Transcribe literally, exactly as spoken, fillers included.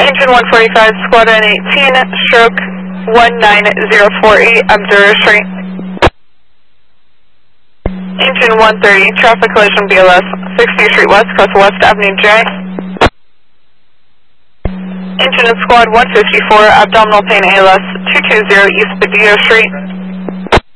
Engine one forty-five, Squadron eighteen, stroke one nine zero four eight, Abdurrah Street. Engine one thirty, traffic collision B L S, sixtieth Street West, cross West Avenue J. Engine and Squad one fifty-four, abdominal pain A L S, two two zero East Badillo Street.